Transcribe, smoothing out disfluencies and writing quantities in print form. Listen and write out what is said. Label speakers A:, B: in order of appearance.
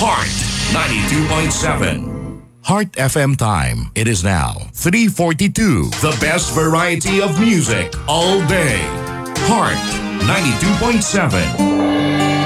A: Heart 92.7. Heart FM time. It is now 3:42. The best variety of music all day. Heart 92.7.